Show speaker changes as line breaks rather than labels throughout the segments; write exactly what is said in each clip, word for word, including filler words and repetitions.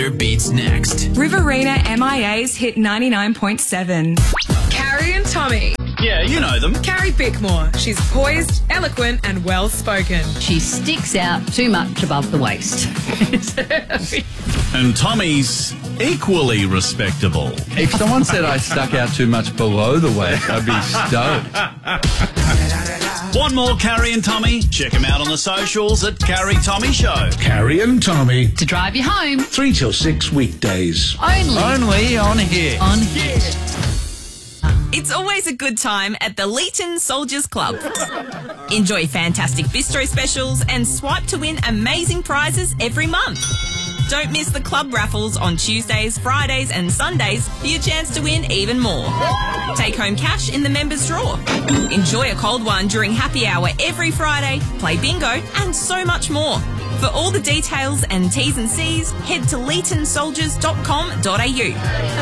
Beats next.
Riverina M I A's hit ninety-nine point seven.
Carrie and Tommy.
Yeah, you know them.
Carrie Bickmore. She's poised, eloquent and well-spoken.
She sticks out too much above the waist.
And Tommy's equally respectable.
If someone said I stuck out too much below the waist, I'd be stoked.
Want more Carrie and Tommy? Check them out on the socials at Carrie Tommy Show.
Carrie and Tommy.
To drive you home.
Three till six weekdays.
Only.
Only on here.
On here.
It's always a good time at the Leeton Soldiers Club. Enjoy fantastic bistro specials and swipe to win amazing prizes every month. Don't miss the club raffles on Tuesdays, Fridays and Sundays for your chance to win even more. Take home cash in the members' draw. Enjoy a cold one during happy hour every Friday, play bingo and so much more. For all the details and T's and C's, head to leeton soldiers dot com dot a u.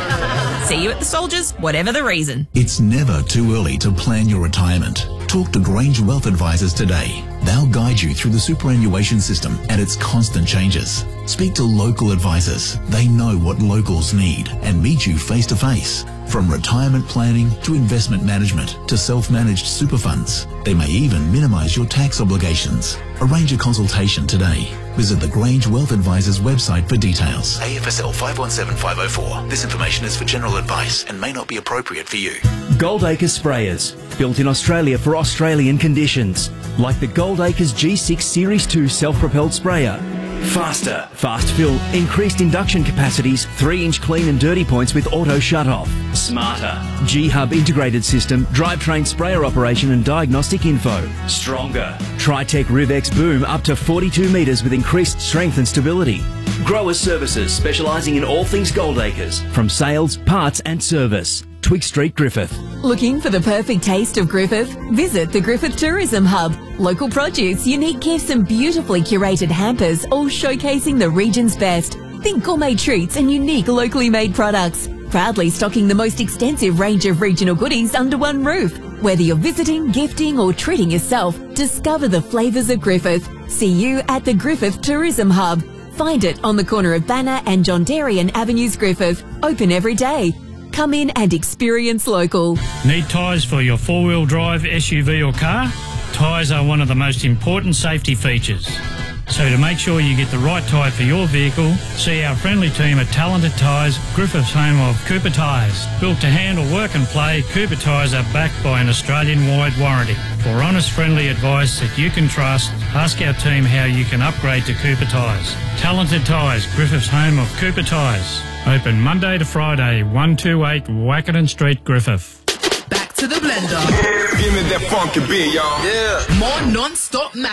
See you at the Soldiers, whatever the reason.
It's never too early to plan your retirement. Talk to Grange Wealth Advisors today. They'll guide you through the superannuation system and its constant changes. Speak to local advisors. They know what locals need and meet you face to face. From retirement planning to investment management to self-managed super funds, they may even minimise your tax obligations. Arrange a consultation today. Visit the Grange Wealth Advisors website for details. A F S L five one seven five oh four. This information is for general advice and may not be appropriate for you.
Goldacre sprayers, built in Australia for Australian conditions, like the Goldacres G six Series two self-propelled sprayer. Faster, fast fill, increased induction capacities, three inch clean and dirty points with auto shut-off. Smarter, G-Hub integrated system, drivetrain sprayer operation and diagnostic info. Stronger, Tritech Rivex boom up to forty-two metres with increased strength and stability. Grower Services, specialising in all things Goldacres, from sales, parts and service. Twig Street, Griffith.
Looking for the perfect taste of Griffith? Visit the Griffith Tourism Hub. Local produce, unique gifts and beautifully curated hampers, all showcasing the region's best. Think gourmet treats and unique locally made products. Proudly stocking the most extensive range of regional goodies under one roof. Whether you're visiting, gifting or treating yourself, discover the flavours of Griffith. See you at the Griffith Tourism Hub. Find it on the corner of Banner and John Darien Avenues, Griffith. Open every day. Come in and experience local.
Need tyres for your four-wheel drive, S U V or car? Tyres are one of the most important safety features. So to make sure you get the right tyre for your vehicle, see our friendly team at Talented Tyres, Griffith's home of Cooper Tyres. Built to handle work and play, Cooper Tyres are backed by an Australian-wide warranty. For honest, friendly advice that you can trust, ask our team how you can upgrade to Cooper Tyres. Talented Tyres, Griffith's home of Cooper Tyres. Open Monday to Friday, one two eight Wackerton Street, Griffith.
Back to the blender.
Give me that funky beat, y'all.
Yeah. More non-stop